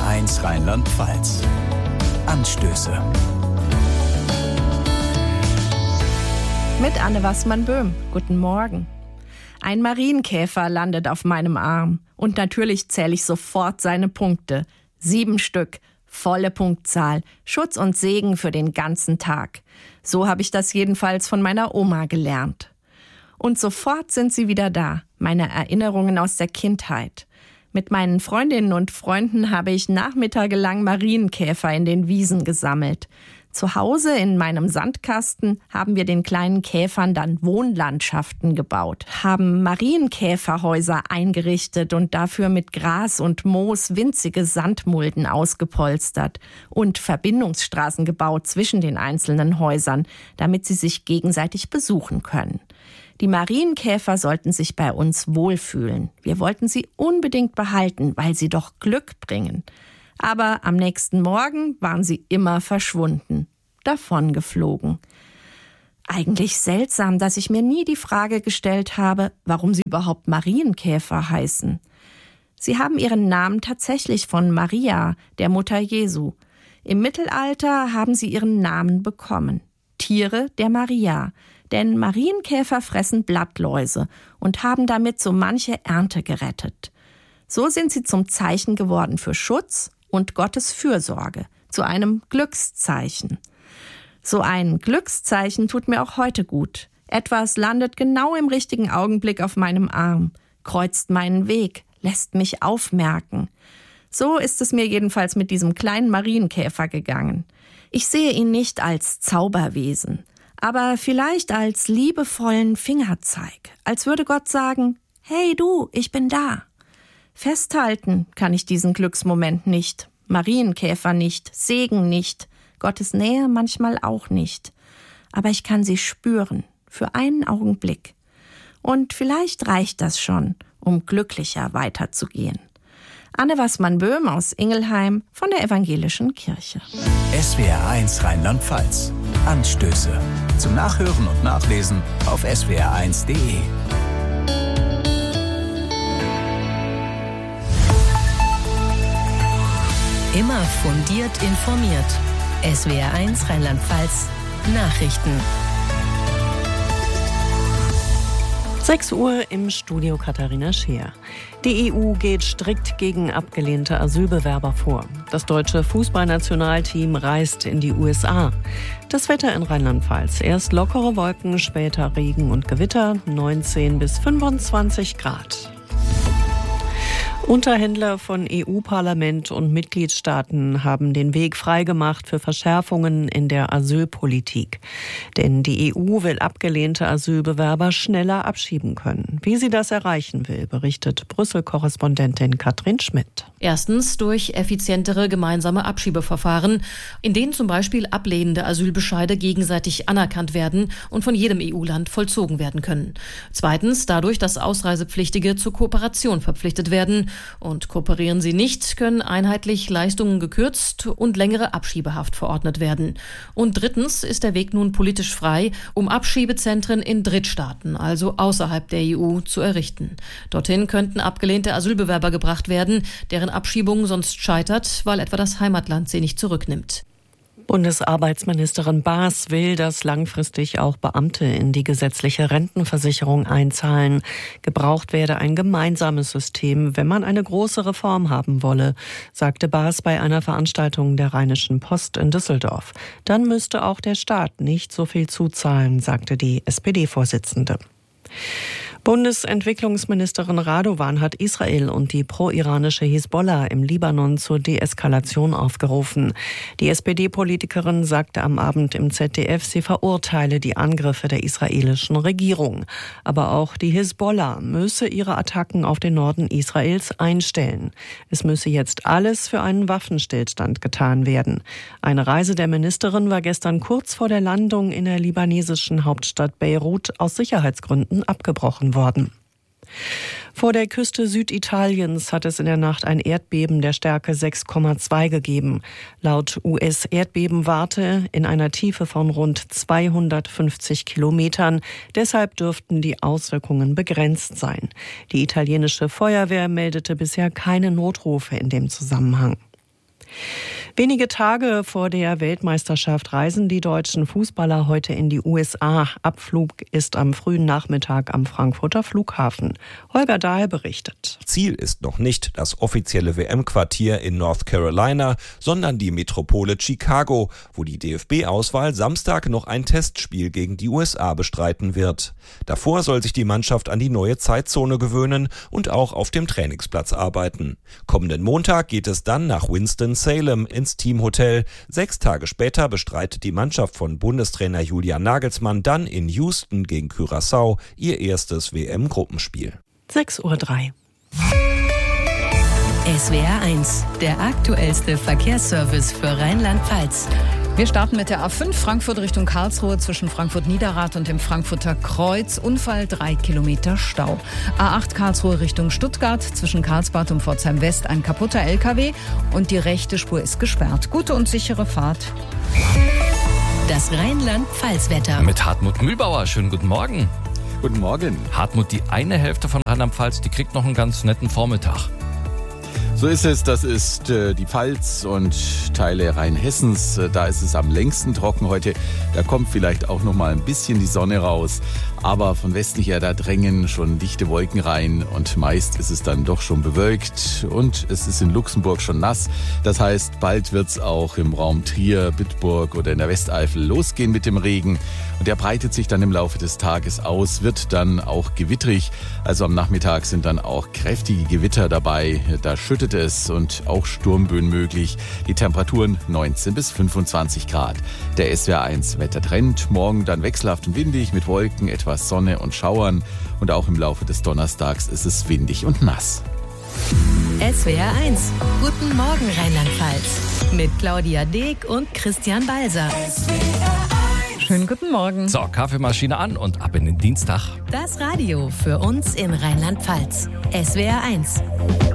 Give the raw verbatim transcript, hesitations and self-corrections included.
R eins Rheinland-Pfalz. Anstöße. Mit Anne Wassmann-Böhm. Guten Morgen. Ein Marienkäfer landet auf meinem Arm. Und natürlich zähle ich sofort seine Punkte. Sieben Stück. Volle Punktzahl. Schutz und Segen für den ganzen Tag. So habe ich das jedenfalls von meiner Oma gelernt. Und sofort sind sie wieder da. Meine Erinnerungen aus der Kindheit. Mit meinen Freundinnen und Freunden habe ich nachmittagelang Marienkäfer in den Wiesen gesammelt. Zu Hause in meinem Sandkasten haben wir den kleinen Käfern dann Wohnlandschaften gebaut, haben Marienkäferhäuser eingerichtet und dafür mit Gras und Moos winzige Sandmulden ausgepolstert und Verbindungsstraßen gebaut zwischen den einzelnen Häusern, damit sie sich gegenseitig besuchen können. Die Marienkäfer sollten sich bei uns wohlfühlen. Wir wollten sie unbedingt behalten, weil sie doch Glück bringen. Aber am nächsten Morgen waren sie immer verschwunden, davongeflogen. Eigentlich seltsam, dass ich mir nie die Frage gestellt habe, warum sie überhaupt Marienkäfer heißen. Sie haben ihren Namen tatsächlich von Maria, der Mutter Jesu. Im Mittelalter haben sie ihren Namen bekommen. Tiere der Maria. Denn Marienkäfer fressen Blattläuse und haben damit so manche Ernte gerettet. So sind sie zum Zeichen geworden für Schutz und Gottes Fürsorge, zu einem Glückszeichen. So ein Glückszeichen tut mir auch heute gut. Etwas landet genau im richtigen Augenblick auf meinem Arm, kreuzt meinen Weg, lässt mich aufmerken. So ist es mir jedenfalls mit diesem kleinen Marienkäfer gegangen. Ich sehe ihn nicht als Zauberwesen, aber vielleicht als liebevollen Fingerzeig, als würde Gott sagen, hey du, ich bin da. Festhalten kann ich diesen Glücksmoment nicht, Marienkäfer nicht, Segen nicht, Gottes Nähe manchmal auch nicht. Aber ich kann sie spüren, für einen Augenblick. Und vielleicht reicht das schon, um glücklicher weiterzugehen. Anne Wassmann-Böhm aus Ingelheim von der Evangelischen Kirche. S W R eins Rheinland-Pfalz. Anstöße. Zum Nachhören und Nachlesen auf S W R eins Punkt de. Immer fundiert informiert. S W R eins Rheinland-Pfalz Nachrichten. sechs Uhr im Studio Katharina Scheer. Die E U geht strikt gegen abgelehnte Asylbewerber vor. Das deutsche Fußballnationalteam reist in die U S A. Das Wetter in Rheinland-Pfalz. Erst lockere Wolken, später Regen und Gewitter, neunzehn bis fünfundzwanzig Grad. Unterhändler von E U-Parlament und Mitgliedstaaten haben den Weg freigemacht für Verschärfungen in der Asylpolitik. Denn die E U will abgelehnte Asylbewerber schneller abschieben können. Wie sie das erreichen will, berichtet Brüssel-Korrespondentin Katrin Schmidt. Erstens durch effizientere gemeinsame Abschiebeverfahren, in denen zum Beispiel ablehnende Asylbescheide gegenseitig anerkannt werden und von jedem E U-Land vollzogen werden können. Zweitens dadurch, dass Ausreisepflichtige zur Kooperation verpflichtet werden. Und kooperieren sie nicht, können einheitlich Leistungen gekürzt und längere Abschiebehaft verordnet werden. Und drittens ist der Weg nun politisch frei, um Abschiebezentren in Drittstaaten, also außerhalb der E U, zu errichten. Dorthin könnten abgelehnte Asylbewerber gebracht werden, deren Abschiebung sonst scheitert, weil etwa das Heimatland sie nicht zurücknimmt. Bundesarbeitsministerin Baas will, dass langfristig auch Beamte in die gesetzliche Rentenversicherung einzahlen. Gebraucht werde ein gemeinsames System, wenn man eine große Reform haben wolle, sagte Baas bei einer Veranstaltung der Rheinischen Post in Düsseldorf. Dann müsste auch der Staat nicht so viel zuzahlen, sagte die S P D-Vorsitzende. Bundesentwicklungsministerin Radovan hat Israel und die pro-iranische Hisbollah im Libanon zur Deeskalation aufgerufen. Die S P D-Politikerin sagte am Abend im Z D F, sie verurteile die Angriffe der israelischen Regierung. Aber auch die Hisbollah müsse ihre Attacken auf den Norden Israels einstellen. Es müsse jetzt alles für einen Waffenstillstand getan werden. Eine Reise der Ministerin war gestern kurz vor der Landung in der libanesischen Hauptstadt Beirut aus Sicherheitsgründen abgebrochen worden. Vor der Küste Süditaliens hat es in der Nacht ein Erdbeben der Stärke sechs Komma zwei gegeben. Laut U S-Erdbebenwarte in einer Tiefe von rund zweihundertfünfzig Kilometern. Deshalb dürften die Auswirkungen begrenzt sein. Die italienische Feuerwehr meldete bisher keine Notrufe in dem Zusammenhang. Wenige Tage vor der Weltmeisterschaft reisen die deutschen Fußballer heute in die U S A. Abflug ist am frühen Nachmittag am Frankfurter Flughafen. Holger Dahl berichtet. Ziel ist noch nicht das offizielle W M-Quartier in North Carolina, sondern die Metropole Chicago, wo die D F B-Auswahl Samstag noch ein Testspiel gegen die U S A bestreiten wird. Davor soll sich die Mannschaft an die neue Zeitzone gewöhnen und auch auf dem Trainingsplatz arbeiten. Kommenden Montag geht es dann nach Winston-Salem ins Teamhotel. Sechs Tage später bestreitet die Mannschaft von Bundestrainer Julian Nagelsmann dann in Houston gegen Curaçao ihr erstes W M-Gruppenspiel. sechs Uhr drei. S W R eins, der aktuellste Verkehrsservice für Rheinland-Pfalz. Wir starten mit der A fünf Frankfurt Richtung Karlsruhe zwischen Frankfurt-Niederrad und dem Frankfurter Kreuz. Unfall, drei Kilometer Stau. A acht Karlsruhe Richtung Stuttgart zwischen Karlsbad und Pforzheim West ein kaputter L K W und die rechte Spur ist gesperrt. Gute und sichere Fahrt. Das Rheinland-Pfalz-Wetter. Mit Hartmut Mühlbauer. Schönen guten Morgen. Guten Morgen. Hartmut, die eine Hälfte von Rheinland-Pfalz, die kriegt noch einen ganz netten Vormittag. So ist es, das ist äh, die Pfalz und Teile Rheinhessens. Äh, da ist es am längsten trocken heute. Da kommt vielleicht auch noch mal ein bisschen die Sonne raus. Aber von Westen her, da drängen schon dichte Wolken rein und meist ist es dann doch schon bewölkt und es ist in Luxemburg schon nass. Das heißt, bald wird es auch im Raum Trier, Bitburg oder in der Westeifel losgehen mit dem Regen. Und der breitet sich dann im Laufe des Tages aus, wird dann auch gewittrig. Also am Nachmittag sind dann auch kräftige Gewitter dabei. Da schüttet es und auch Sturmböen möglich. Die Temperaturen neunzehn bis fünfundzwanzig Grad. Der S W R eins Wettertrend. Morgen dann wechselhaft und windig mit Wolken, etwas Sonne und Schauern. Und auch im Laufe des Donnerstags ist es windig und nass. S W R eins. Guten Morgen Rheinland-Pfalz. Mit Claudia Deek und Christian Balser. Schönen guten Morgen. So, Kaffeemaschine an und ab in den Dienstag. Das Radio für uns in Rheinland-Pfalz. S W R eins.